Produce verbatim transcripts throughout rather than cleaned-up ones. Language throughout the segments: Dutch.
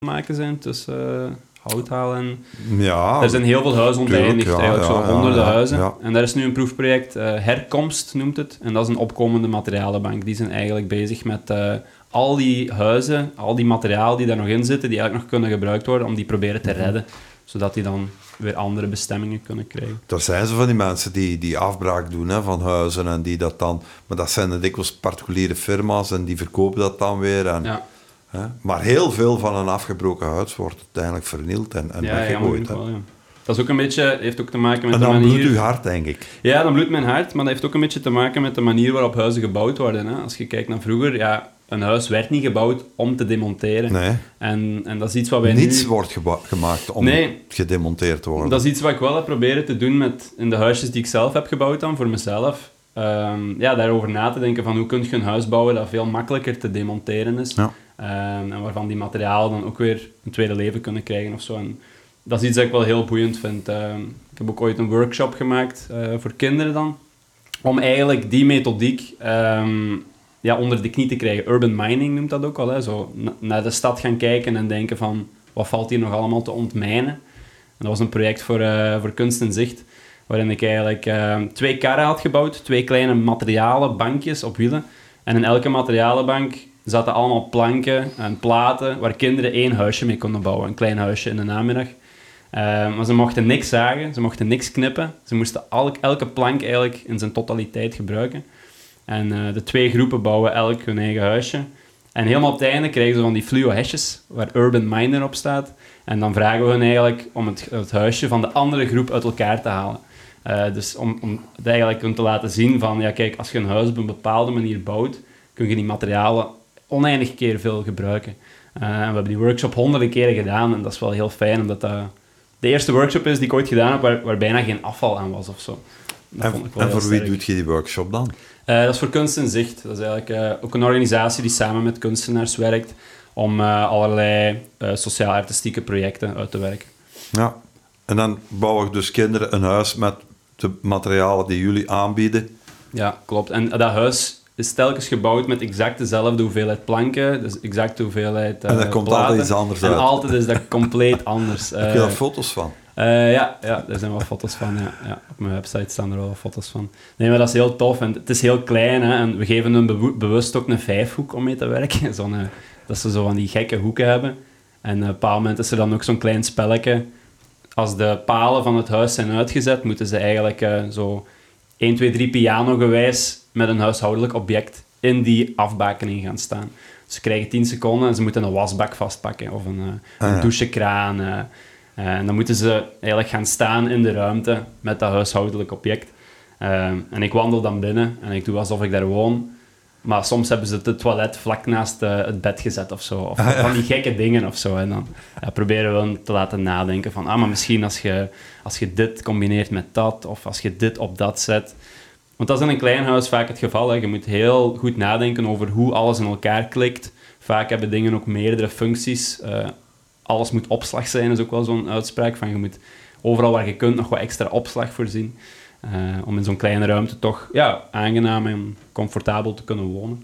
maken zijn tussen uh, Houthaal en... Ja, er zijn heel veel huizen onteigend, ja, eigenlijk ja, zo honderden ja, ja, huizen. Ja. En daar is nu een proefproject, uh, Herkomst noemt het, en dat is een opkomende materialenbank. Die zijn eigenlijk bezig met uh, al die huizen, al die materialen die daar nog in zitten, die eigenlijk nog kunnen gebruikt worden, om die proberen te redden, zodat die dan weer andere bestemmingen kunnen krijgen. Er zijn zo van die mensen die, die afbraak doen hè, van huizen en die dat dan... Maar dat zijn dan dikwijls particuliere firma's en die verkopen dat dan weer. En, ja. hè, maar heel veel van een afgebroken huis wordt uiteindelijk vernield en, en ja, weggegooid. Ja, wel, ja. Dat is ook een beetje... heeft ook te maken met en de dan manier... bloedt uw hart, denk ik. Ja, dan bloedt mijn hart, maar dat heeft ook een beetje te maken met de manier waarop huizen gebouwd worden. Hè. Als je kijkt naar vroeger, ja... Een huis werd niet gebouwd om te demonteren. Nee. En, en dat is iets wat wij Niets nu... wordt geba- gemaakt om nee. gedemonteerd te worden. Dat is iets wat ik wel heb proberen te doen met, in de huisjes die ik zelf heb gebouwd dan, voor mezelf. Um, ja, daarover na te denken van hoe kun je een huis bouwen dat veel makkelijker te demonteren is. Ja. Um, en waarvan die materialen dan ook weer een tweede leven kunnen krijgen of zo. En dat is iets dat ik wel heel boeiend vind. Um, ik heb ook ooit een workshop gemaakt uh, voor kinderen dan. Om eigenlijk die methodiek... Um, ja, onder de knie te krijgen. Urban mining noemt dat ook al. Hè. Zo na- naar de stad gaan kijken en denken van... Wat valt hier nog allemaal te ontmijnen? En dat was een project voor, uh, voor Kunst en Zicht. Waarin ik eigenlijk uh, twee karren had gebouwd. Twee kleine materialen bankjes op wielen. En in elke materialenbank zaten allemaal planken en platen... Waar kinderen één huisje mee konden bouwen. Een klein huisje in de namiddag. Uh, maar ze mochten niks zagen. Ze mochten niks knippen. Ze moesten al- elke plank eigenlijk in zijn totaliteit gebruiken. En uh, de twee groepen bouwen elk hun eigen huisje. En helemaal op het einde krijgen ze van die fluo hesjes, waar Urban Miner op staat. En dan vragen we hen eigenlijk om het, het huisje van de andere groep uit elkaar te halen. Uh, dus om, om het eigenlijk te laten zien van, ja kijk, als je een huis op een bepaalde manier bouwt, kun je die materialen oneindig keer veel gebruiken. Uh, en we hebben die workshop honderden keren gedaan en dat is wel heel fijn, omdat dat de eerste workshop is die ik ooit gedaan heb, waar, waar bijna geen afval aan was of zo. En, en voor wie doet je die workshop dan? Uh, dat is voor Kunst en Zicht. Dat is eigenlijk uh, ook een organisatie die samen met kunstenaars werkt om uh, allerlei uh, sociaal-artistieke projecten uit te werken. Ja, en dan bouwen dus kinderen een huis met de materialen die jullie aanbieden. Ja, klopt. En dat huis is telkens gebouwd met exact dezelfde hoeveelheid planken, dus exact de hoeveelheid uh, En dat komt platen. altijd iets anders uit. En altijd is dat compleet anders. Uh, Heb je daar foto's van? Uh, ja, ja, er zijn wel foto's van. Ja. Ja, op mijn website staan er wel foto's van. Nee, maar dat is heel tof. En het is heel klein. Hè, en we geven hun bewo- bewust ook een vijfhoek om mee te werken. Zo'n, uh, dat ze zo van die gekke hoeken hebben. En uh, op een bepaald moment is er dan ook zo'n klein spelletje. Als de palen van het huis zijn uitgezet, moeten ze eigenlijk uh, zo één, twee, drie piano-gewijs met een huishoudelijk object in die afbakening gaan staan. Dus ze krijgen tien seconden en ze moeten een wasbak vastpakken. Of een, uh, een ah, ja. douchekraan... Uh, Uh, en dan moeten ze eigenlijk gaan staan in de ruimte met dat huishoudelijk object. Uh, en ik wandel dan binnen en ik doe alsof ik daar woon. Maar soms hebben ze het toilet vlak naast uh, het bed gezet of zo. Of ah, ja. van die gekke dingen of zo. En dan ja, proberen we hen te laten nadenken van... Ah, maar misschien als je, als je dit combineert met dat, of als je dit op dat zet... Want dat is in een klein huis vaak het geval. Hè. Je moet heel goed nadenken over hoe alles in elkaar klikt. Vaak hebben dingen ook meerdere functies... Uh, alles moet opslag zijn, is ook wel zo'n uitspraak. Van je moet overal waar je kunt nog wat extra opslag voorzien. Uh, om in zo'n kleine ruimte toch ja, aangenaam en comfortabel te kunnen wonen.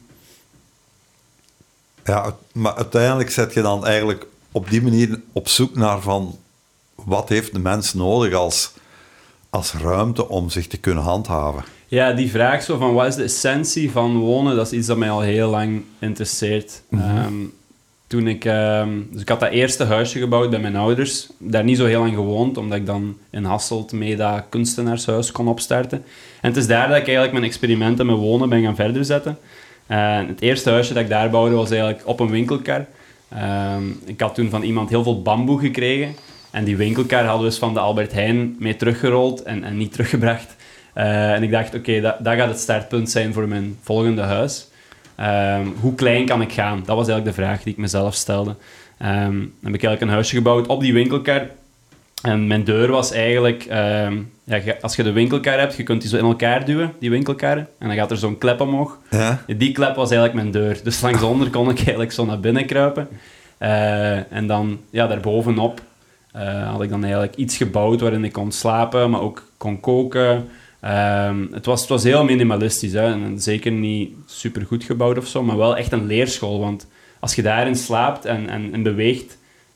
Ja, maar uiteindelijk zet je dan eigenlijk op die manier op zoek naar van... Wat heeft de mens nodig als, als ruimte om zich te kunnen handhaven? Ja, die vraag zo van wat is de essentie van wonen, dat is iets dat mij al heel lang interesseert. Mm-hmm. Um, Toen ik... Uh, dus ik had dat eerste huisje gebouwd bij mijn ouders. Daar niet zo heel lang gewoond, omdat ik dan in Hasselt mee dat kunstenaarshuis kon opstarten. En het is daar dat ik eigenlijk mijn experimenten met wonen ben gaan verder zetten. Uh, het eerste huisje dat ik daar bouwde was eigenlijk op een winkelkar. Uh, ik had toen van iemand heel veel bamboe gekregen. En die winkelkar hadden we dus van de Albert Heijn mee teruggerold en, en niet teruggebracht. Uh, en ik dacht, oké, okay, dat, dat gaat het startpunt zijn voor mijn volgende huis. Um, hoe klein kan ik gaan? Dat was eigenlijk de vraag die ik mezelf stelde. Um, dan heb ik eigenlijk een huisje gebouwd op die winkelkar. En mijn deur was eigenlijk... Um, ja, als je de winkelkar hebt, je kunt die zo in elkaar duwen, die winkelkarren. En dan gaat er zo'n klep omhoog. Ja? Die klep was eigenlijk mijn deur. Dus langs onder kon ik eigenlijk zo naar binnen kruipen. Uh, en dan, ja, daarbovenop uh, had ik dan eigenlijk iets gebouwd waarin ik kon slapen, maar ook kon koken... Um, het, was, het was heel minimalistisch, hè? En zeker niet super goed gebouwd of zo, maar wel echt een leerschool. Want als je daarin slaapt en, en, en beweegt,